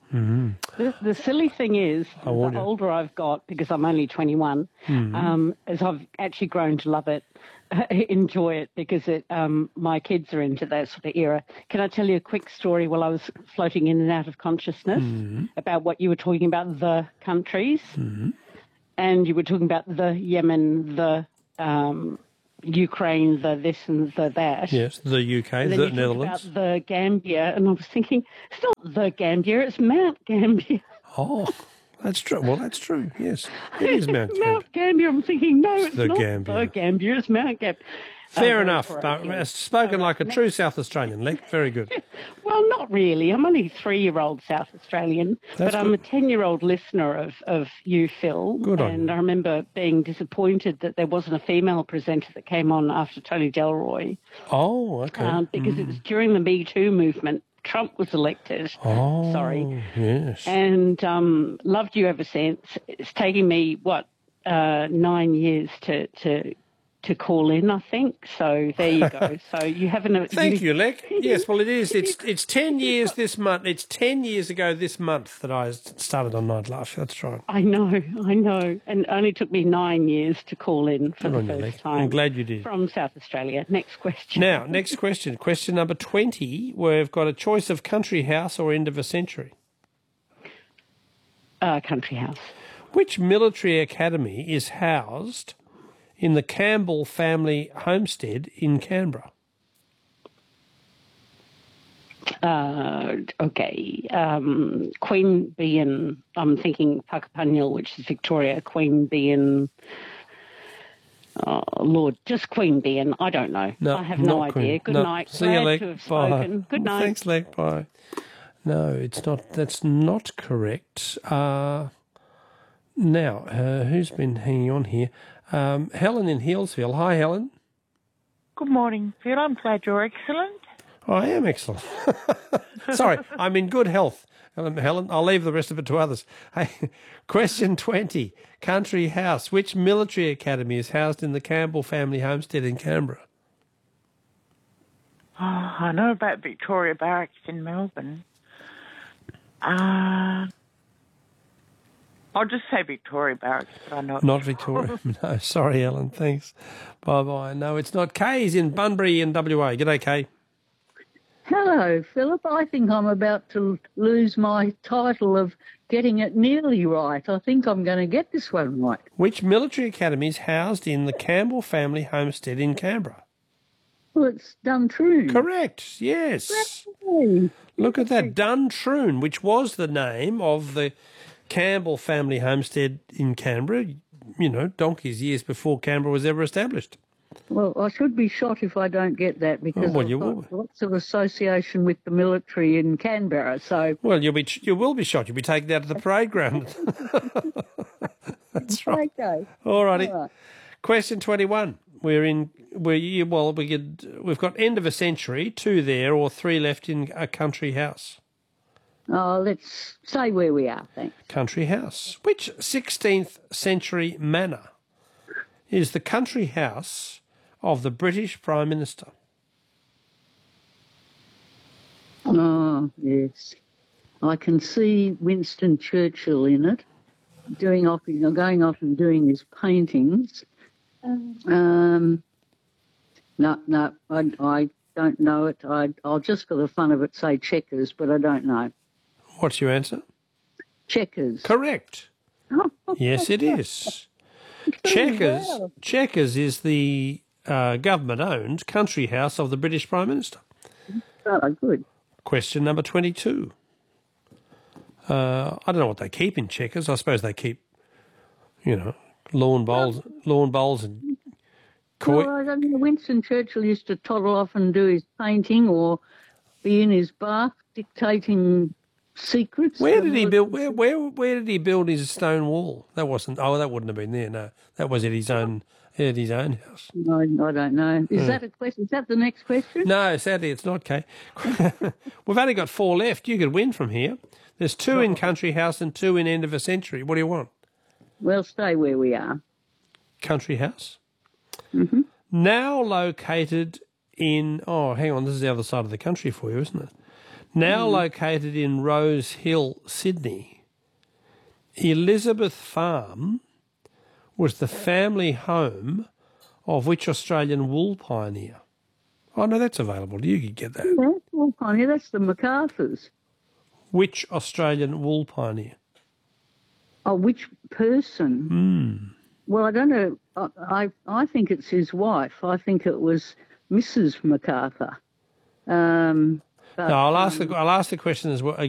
The silly thing is, the older I've got, because I'm only 21, as I've actually grown to love it, enjoy it, because my kids are into that sort of era. Can I tell you a quick story while I was floating in and out of consciousness about what you were talking about, the countries? And you were talking about the Yemen, the Ukraine, the this and the that. Yes, the UK, the Netherlands. About the Gambia, and I was thinking, it's not the Gambia, it's Mount Gambia. Oh, that's true. Well, that's true, yes. It is Mount Gambia. Mount Gambia. I'm thinking, no, it's the not Gambia. the Gambia, it's Mount Gambia. Fair enough. Spoken like a true South Australian, Lek. Very good. Well, not really. I'm only a 3-year-old South Australian, but I'm a 10-year-old listener of you, Phil. Good on you. I remember being disappointed that there wasn't a female presenter that came on after Tony Delroy. Oh, okay. Because it was during the Me Too movement. Trump was elected. Oh, sorry. Yes. And loved you ever since. It's taken me, 9 years to call in, I think. So there you go. So you haven't. Thank you, Lek. Yes, well, it is. It's 10 years this month. It's 10 years ago this month that I started on Night Live. That's right. I know. And it only took me 9 years to call in for the first time. I'm glad you did. From South Australia. Next question. Now, next question. Question number 20. We've got a choice of country house or end of a century. Country house. Which military academy is housed in the Campbell family homestead in Canberra? Okay. Queanbeyan, I'm thinking Puckapunyal, which is Victoria. Queanbeyan, Lord, just Queanbeyan. I don't know. No, I have no idea. Good night. See you, Lek. To have spoken. Good night. Thanks, Lek. Bye. No, it's not. That's not correct. Now, who's been hanging on here? Helen in Healesville. Hi, Helen. Good morning, Phil. I'm glad you're excellent. I am excellent. Sorry, I'm in good health. Helen, I'll leave the rest of it to others. Hey, question 20. Country house. Which military academy is housed in the Campbell family homestead in Canberra? Oh, I know about Victoria Barracks in Melbourne. I'll just say Victoria Barracks, but I'm not Not Victoria. No, sorry, Ellen. Thanks. Bye-bye. No, it's not. Kay's in Bunbury in WA. G'day, Kay. Hello, Philip. I think I'm about to lose my title of getting it nearly right. I think I'm going to get this one right. Which military academy is housed in the Campbell family homestead in Canberra? Well, it's Duntroon. Correct, yes. Hey. Look at that, Duntroon, which was the name of the Campbell family homestead in Canberra, donkey's years before Canberra was ever established. Well, I should be shot if I don't get that because I've got lots of association with the military in Canberra. So well, you will be shot. You'll be taken out of the parade ground. That's right. Okay. All righty. Question 21. We've got end of a century, 2 there, or 3 left in a country house. Oh, let's say where we are, thanks. Country house. Which 16th century manor is the country house of the British Prime Minister? Oh, yes. I can see Winston Churchill in it, going off and doing his paintings. No, I don't know it. I'll just for the fun of it say Chequers, but I don't know. What's your answer? Chequers. Correct. Yes, it is. Chequers. Wow. Chequers is the government-owned country house of the British Prime Minister. Oh, good. Question number 22. I don't know what they keep in Chequers. I suppose they keep, lawn bowls and Well, I don't know, Winston Churchill used to toddle off and do his painting or be in his bath dictating secrets. Where did he build? Where did he build his stone wall? That wasn't. Oh, that wouldn't have been there. No, that was at his own house. No, I don't know. Is that a question? Is that the next question? No, sadly, it's not, Kay. We've only got 4 left. You could win from here. There's 2 in country house and 2 in end of a century. What do you want? Well, stay where we are. Country house. Mm-hmm. Now located in. Oh, hang on. This is the other side of the country for you, isn't it? Now located in Rose Hill, Sydney, Elizabeth Farm was the family home of which Australian wool pioneer? Oh, no, that's available. You could get that. Yeah, wool pioneer, that's the MacArthurs. Which Australian wool pioneer? Oh, which person? Well, I don't know. I think it's his wife. I think it was Mrs. MacArthur. No, I'll ask the question as well.